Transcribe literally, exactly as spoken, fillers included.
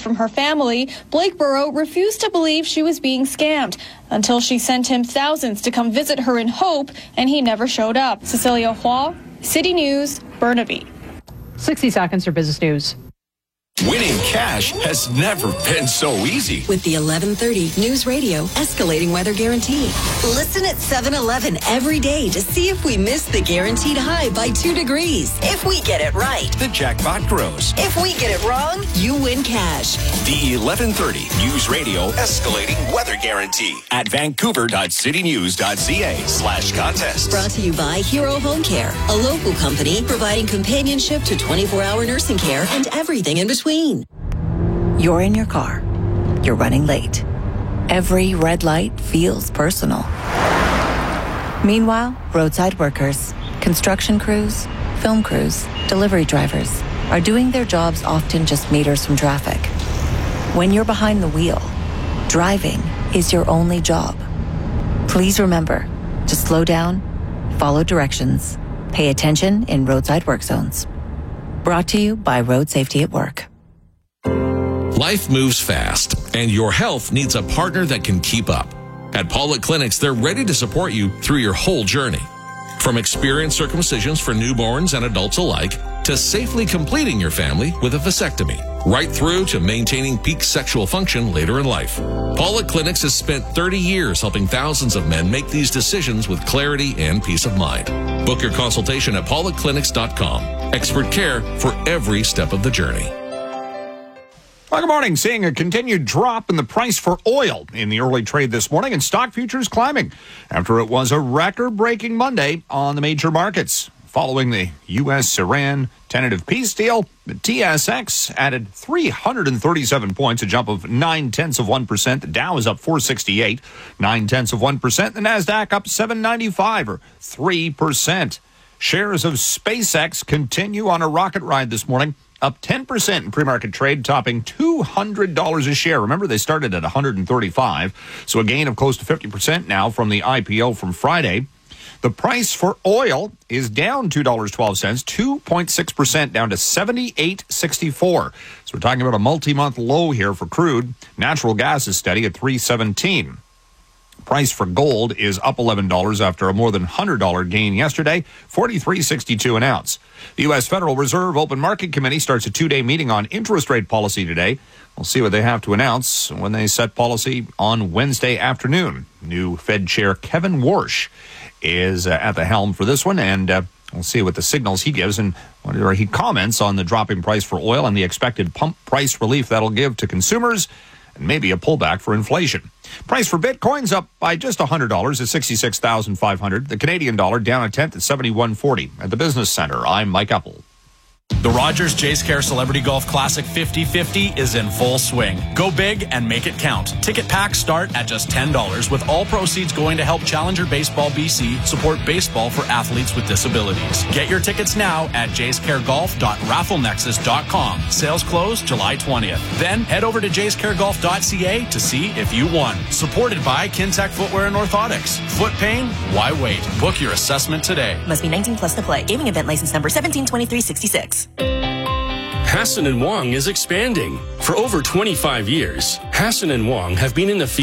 from her family, Blakeboro refused to believe she was being scammed until she sent him thousands to come visit her in hope, and he never showed up. Cecilia Hua, City News, Burnaby. sixty seconds for business news. Winning cash has never been so easy. With the eleven thirty News Radio Escalating Weather Guarantee. Listen at seven eleven every day to see if we miss the guaranteed high by two degrees. If we get it right, the jackpot grows. If we get it wrong, you win cash. The eleven thirty News Radio Escalating Weather Guarantee at vancouver.citynews.ca slash contest. Brought to you by Hero Home Care, a local company providing companionship to twenty-four hour nursing care and everything in between. You're in your car. You're running late. Every red light feels personal. Meanwhile, roadside workers, construction crews, film crews, delivery drivers are doing their jobs often just meters from traffic. When you're behind the wheel, driving is your only job. Please remember to slow down, follow directions, pay attention in roadside work zones. Brought to you by Road Safety at Work. Life moves fast, and your health needs a partner that can keep up. At Pollock Clinics, they're ready to support you through your whole journey. From experienced circumcisions for newborns and adults alike, to safely completing your family with a vasectomy, right through to maintaining peak sexual function later in life. Pollock Clinics has spent thirty years helping thousands of men make these decisions with clarity and peace of mind. Book your consultation at pollock clinics dot com. Expert care for every step of the journey. Well, good morning. Seeing a continued drop in the price for oil in the early trade this morning, and stock futures climbing after it was a record-breaking Monday on the major markets. Following the U S Iran tentative peace deal, the T S X added three hundred thirty-seven points, a jump of nine-tenths of one percent. The Dow is up four sixty-eight, nine-tenths of one percent. The NASDAQ up seven ninety-five, or three percent. Shares of SpaceX continue on a rocket ride this morning, up ten percent in pre-market trade, topping two hundred dollars a share. Remember, they started at one hundred thirty-five dollars, so a gain of close to fifty percent now from the I P O from Friday. The price for oil is down two dollars and twelve cents, two point six percent down to seventy-eight sixty-four. So we're talking about a multi-month low here for crude. Natural gas is steady at three seventeen. Price for gold is up eleven dollars after a more than one hundred dollars gain yesterday, forty-three sixty-two an ounce. The U S Federal Reserve Open Market Committee starts a two-day meeting on interest rate policy today. We'll see what they have to announce when they set policy on Wednesday afternoon. New Fed Chair Kevin Warsh is uh, at the helm for this one, and uh, we'll see what the signals he gives and whether he comments on the dropping price for oil and the expected pump price relief that'll give to consumers, and maybe a pullback for inflation. Price for Bitcoin's up by just one hundred dollars at sixty-six thousand five hundred dollars. The Canadian dollar down a tenth at seventy-one forty. At the Business Center, I'm Mike Epple. The Rogers Jace Care Celebrity Golf Classic fifty fifty is in full swing. Go big and make it count. Ticket packs start at just ten dollars, with all proceeds going to help Challenger Baseball B C support baseball for athletes with disabilities. Get your tickets now at jace care golf dot raffle nexus dot com. Sales close July twentieth. Then head over to jace care golf dot c a to see if you won. Supported by Kintec Footwear and Orthotics. Foot pain? Why wait? Book your assessment today. Must be nineteen plus to play. Gaming event license number seventeen twenty-three sixty-six. Hassan and Wong is expanding. For over twenty-five years, Hassan and Wong have been in the field